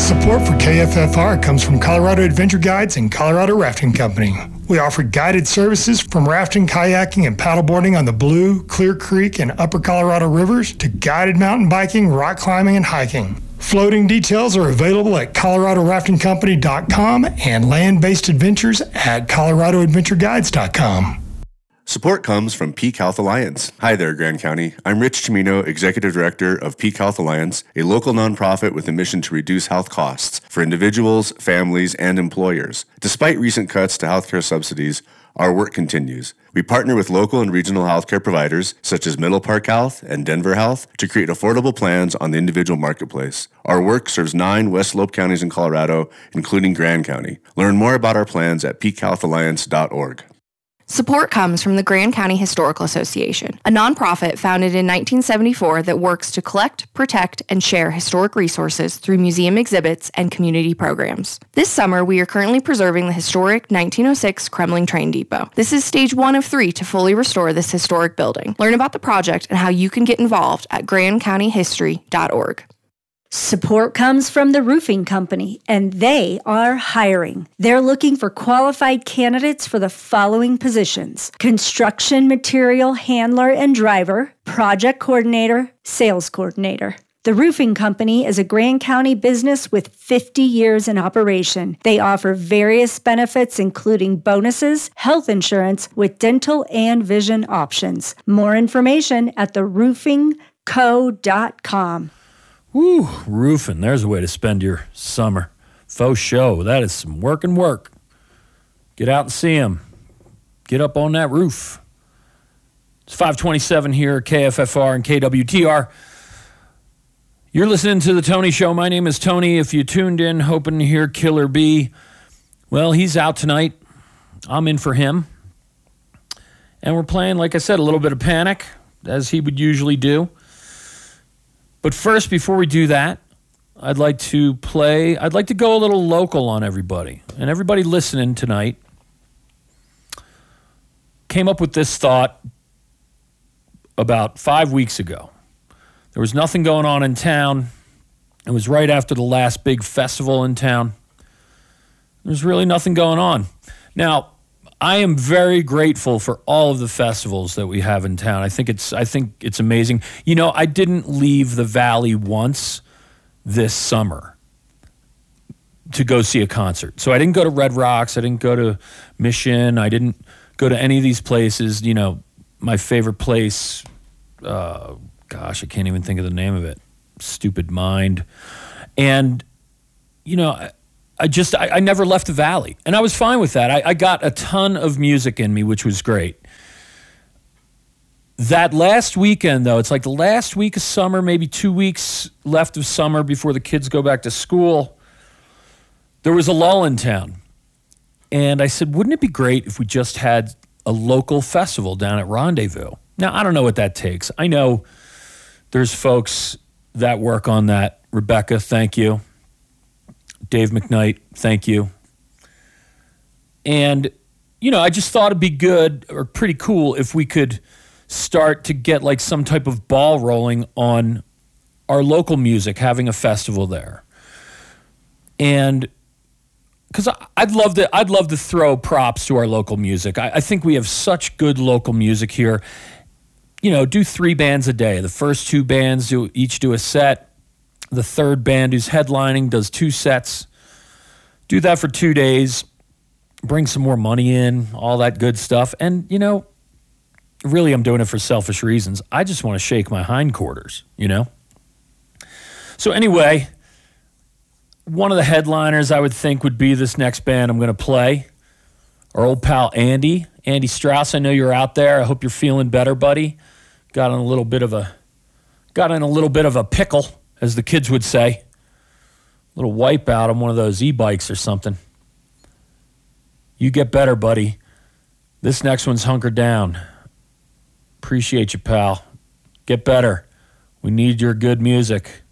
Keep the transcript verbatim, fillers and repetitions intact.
Support for K F F R comes from Colorado Adventure Guides and Colorado Rafting Company. We offer guided services from rafting, kayaking, and paddleboarding on the Blue, Clear Creek, and Upper Colorado rivers to guided mountain biking, rock climbing, and hiking. Floating details are available at colorado rafting company dot com and land-based adventures at colorado adventure guides dot com. Support comes from Peak Health Alliance. Hi there, Grand County. I'm Rich Chimino, Executive Director of Peak Health Alliance, a local nonprofit with a mission to reduce health costs for individuals, families, and employers. Despite recent cuts to healthcare subsidies, our work continues. We partner with local and regional healthcare providers, such as Middle Park Health and Denver Health, to create affordable plans on the individual marketplace. Our work serves nine West Slope counties in Colorado, including Grand County. Learn more about our plans at peak health alliance dot org. Support comes from the Grand County Historical Association, a nonprofit founded in nineteen seventy-four that works to collect, protect, and share historic resources through museum exhibits and community programs. This summer, we are currently preserving the historic nineteen oh six Kremling Train Depot. This is stage one of three to fully restore this historic building. Learn about the project and how you can get involved at grand county history dot org. Support comes from the roofing company, and they are hiring. They're looking for qualified candidates for the following positions: construction material handler and driver, project coordinator, sales coordinator. The roofing company is a Grand County business with fifty years in operation. They offer various benefits, including bonuses, health insurance with dental and vision options. More information at the roofing co dot com. Woo, roofing. There's a way to spend your summer. Faux show. That is some work and work. Get out and see them. Get up on that roof. It's five twenty-seven here at K F F R and K W T R. You're listening to The Tony Show. My name is Tony. If you tuned in hoping to hear Killer B, well, he's out tonight. I'm in for him. And we're playing, like I said, a little bit of Panic, as he would usually do. But first, before we do that, I'd like to play, I'd like to go a little local on everybody. And everybody listening tonight came up with this thought about five weeks ago. There was nothing going on in town. It was right after the last big festival in town. There's really nothing going on. Now, I am very grateful for all of the festivals that we have in town. I think it's I think it's amazing. You know, I didn't leave the Valley once this summer to go see a concert. So I didn't go to Red Rocks. I didn't go to Mission. I didn't go to any of these places. You know, my favorite place, uh, gosh, I can't even think of the name of it. Stupid mind. And, you know, I, I just, I, I never left the Valley. And I was fine with that. I, I got a ton of music in me, which was great. That last weekend, though, it's like the last week of summer, maybe two weeks left of summer before the kids go back to school. There was a lull in town. And I said, wouldn't it be great if we just had a local festival down at Rendezvous? Now, I don't know what that takes. I know there's folks that work on that. Rebecca, thank you. Dave McKnight, thank you. And, you know, I just thought it'd be good or pretty cool if we could start to get like some type of ball rolling on our local music, having a festival there. And because I'd love to, I'd love to throw props to our local music. I, I think we have such good local music here. You know, do three bands a day. The first two bands do each do a set. The third band who's headlining does two sets. Do that for two days. Bring some more money in, all that good stuff. And, you know, really I'm doing it for selfish reasons. I just want to shake my hindquarters, you know? So anyway, one of the headliners I would think would be this next band I'm going to play. Our old pal Andy. Andy Strauss, I know you're out there. I hope you're feeling better, buddy. Got in a little bit of a, got in a little bit of a pickle, as the kids would say. A little wipeout on one of those e-bikes or something. You get better, buddy. This next one's Hunker Down. Appreciate you, pal. Get better. We need your good music.